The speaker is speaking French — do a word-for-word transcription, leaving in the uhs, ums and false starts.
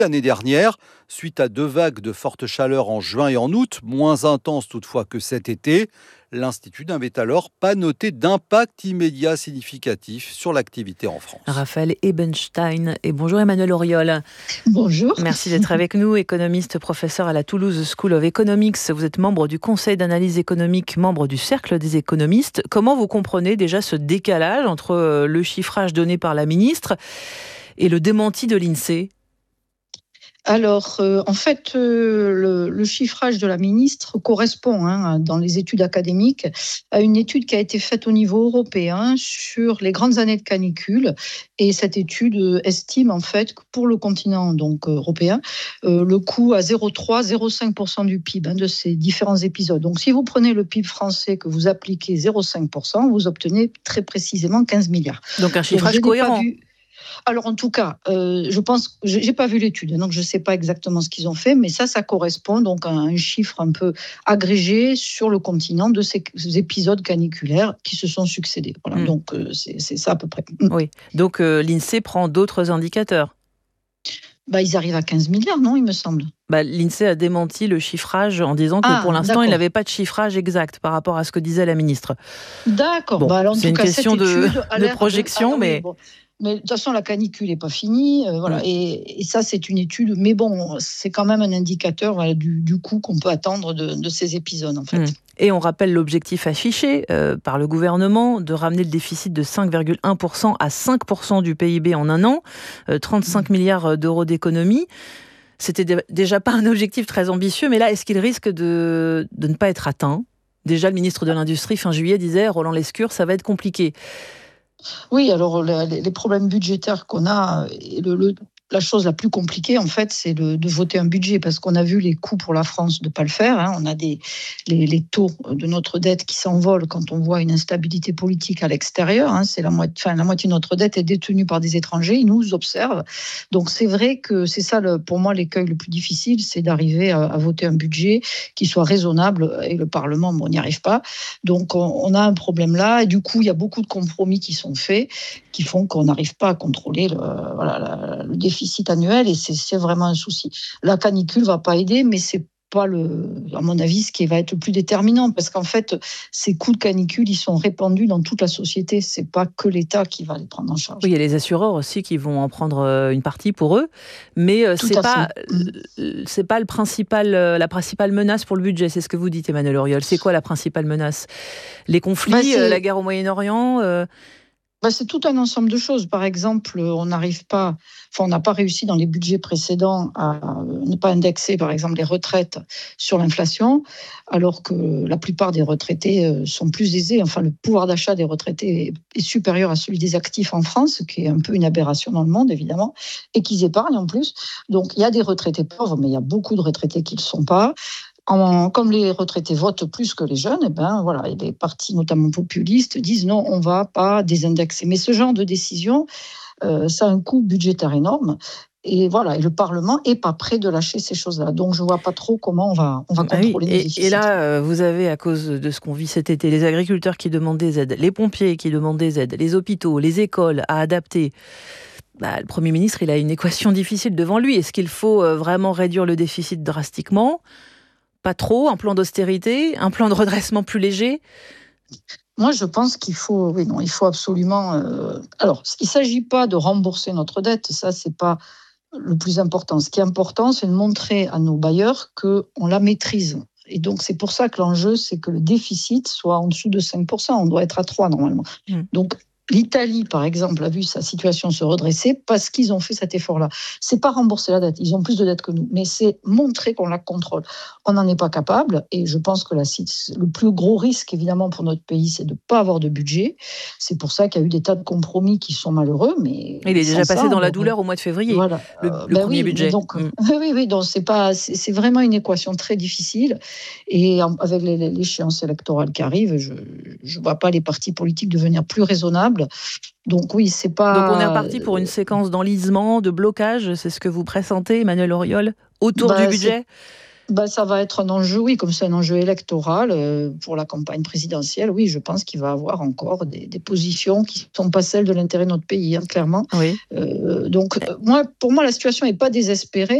L'année dernière, suite à deux vagues de forte chaleur en juin et en août, moins intenses toutefois que cet été, l'Institut n'avait alors pas noté d'impact immédiat significatif sur l'activité en France. Raphaël Ebenstein et bonjour Emmanuel Auriol. Bonjour. Merci d'être avec nous, économiste, professeur à la Toulouse School of Economics. Vous êtes membre du Conseil d'analyse économique, membre du Cercle des économistes. Comment vous comprenez déjà ce décalage entre le chiffrage donné par la ministre et le démenti de l'INSEE ? Alors, euh, en fait, euh, le, le chiffrage de la ministre correspond, hein, dans les études académiques, à une étude qui a été faite au niveau européen sur les grandes années de canicule. Et cette étude estime, en fait, que pour le continent donc européen, euh, le coût à zéro virgule trois à zéro virgule cinq pour cent du P I B, hein, de ces différents épisodes. Donc, si vous prenez le P I B français, que vous appliquez zéro virgule cinq pour cent, vous obtenez très précisément quinze milliards. Donc, un chiffrage donc, cohérent. Alors, en tout cas, euh, je pense, j'ai pas vu l'étude, donc je ne sais pas exactement ce qu'ils ont fait, mais ça, ça correspond donc à un chiffre un peu agrégé sur le continent de ces épisodes caniculaires qui se sont succédés. Voilà, mmh. donc euh, c'est, c'est ça à peu près. Oui, donc euh, l'INSEE prend d'autres indicateurs. Bah, ils arrivent à quinze milliards, non, il me semble. Bah, L'INSEE a démenti le chiffrage en disant que ah, pour l'instant, d'accord. il n'avait pas de chiffrage exact par rapport à ce que disait la ministre. D'accord. Bon, bah, alors, en c'est tout une cas, question de, de projection, de... ah, mais... Oui, bon. Mais de toute façon, la canicule n'est pas finie. Euh, voilà. et, et ça, c'est une étude. Mais bon, c'est quand même un indicateur voilà, du, du coût qu'on peut attendre de, de ces épisodes, en fait. Mmh. Et on rappelle l'objectif affiché euh, par le gouvernement de ramener le déficit de cinq virgule un pour cent à cinq pour cent du P I B en un an, euh, trente-cinq mmh. milliards d'euros d'économie. C'était d- déjà pas un objectif très ambitieux, mais là, est-ce qu'il risque de, de ne pas être atteint ? Déjà, le ministre de l'Industrie, fin juillet, disait « Roland Lescure, ça va être compliqué ». Oui, alors les problèmes budgétaires qu'on a, le, le, la chose la plus compliquée, en fait, c'est de, de voter un budget, parce qu'on a vu les coûts pour la France de ne pas le faire. Hein. On a des, les, les taux de notre dette qui s'envolent quand on voit une instabilité politique à l'extérieur. Hein. C'est la moitié, enfin, la moitié de notre dette est détenue par des étrangers, ils nous observent. Donc c'est vrai que c'est ça, le, pour moi, l'écueil le plus difficile, c'est d'arriver à, à voter un budget qui soit raisonnable, et le Parlement, bon, on n'y arrive pas. Donc on, on a un problème là, et du coup, il y a beaucoup de compromis qui sont faits, qui font qu'on n'arrive pas à contrôler le, voilà, la, le déficit annuel, et c'est, c'est vraiment un souci. La canicule va pas aider, mais c'est pas le, à mon avis, ce qui va être le plus déterminant, parce qu'en fait, ces coûts de canicule, ils sont répandus dans toute la société. C'est pas que l'État qui va les prendre en charge. Oui, il y a les assureurs aussi qui vont en prendre une partie pour eux, mais tout c'est pas, fait. c'est pas le principal, la principale menace pour le budget. C'est ce que vous dites, Emmanuel Auriol. C'est quoi la principale menace ? Les conflits, bah, la guerre au Moyen-Orient euh... Bah, c'est tout un ensemble de choses. Par exemple, on n'arrive pas, enfin, on n'a pas réussi dans les budgets précédents à ne pas indexer, par exemple, les retraites sur l'inflation, alors que la plupart des retraités sont plus aisés. Enfin, le pouvoir d'achat des retraités est supérieur à celui des actifs en France, ce qui est un peu une aberration dans le monde, évidemment, et qu'ils épargnent en plus. Donc, il y a des retraités pauvres, mais il y a beaucoup de retraités qui ne le sont pas. En, comme les retraités votent plus que les jeunes, eh ben, voilà, et les partis, notamment populistes, disent non, on ne va pas désindexer. Mais ce genre de décision, euh, ça a un coût budgétaire énorme. Et voilà, et le Parlement n'est pas prêt de lâcher ces choses-là. Donc, je ne vois pas trop comment on va, on va contrôler ah oui, les déficits. Et là, vous avez, à cause de ce qu'on vit cet été, les agriculteurs qui demandent des aides, les pompiers qui demandent des aides, les hôpitaux, les écoles à adapter. Bah, le Premier ministre, il a une équation difficile devant lui. Est-ce qu'il faut vraiment réduire le déficit drastiquement ? Pas trop, un plan d'austérité, un plan de redressement plus léger ? Moi, je pense qu'il faut, oui, non, il faut absolument. Euh, alors, il ne s'agit pas de rembourser notre dette, ça, c'est pas le plus important. Ce qui est important, c'est de montrer à nos bailleurs qu'on la maîtrise. Et donc, c'est pour ça que l'enjeu, c'est que le déficit soit en dessous de cinq pour cent. On doit être à trois normalement. Mmh. Donc, l'Italie, par exemple, a vu sa situation se redresser parce qu'ils ont fait cet effort-là. C'est pas rembourser la dette, ils ont plus de dette que nous, mais c'est montrer qu'on la contrôle. On n'en est pas capable, et je pense que la, le plus gros risque, évidemment, pour notre pays, c'est de ne pas avoir de budget. C'est pour ça qu'il y a eu des tas de compromis qui sont malheureux, mais... Il est déjà passé ça, dans on... la douleur au mois de février, voilà. le, le ben premier oui, budget. Donc, mmh. Oui, oui, donc c'est, pas, c'est, c'est vraiment une équation très difficile, et avec les, l'échéance électorale qui arrive, je ne vois pas les partis politiques devenir plus raisonnables. Donc oui, c'est pas... Donc on est reparti pour une séquence d'enlisement, de blocage, c'est ce que vous pressentez, Emmanuel Auriol, autour bah, du budget ? Ben, ça va être un enjeu, oui, comme c'est un enjeu électoral euh, pour la campagne présidentielle. Oui, je pense qu'il va avoir encore des, des positions qui ne sont pas celles de l'intérêt de notre pays, hein, clairement. Oui. Euh, donc, euh, moi, pour moi, la situation n'est pas désespérée.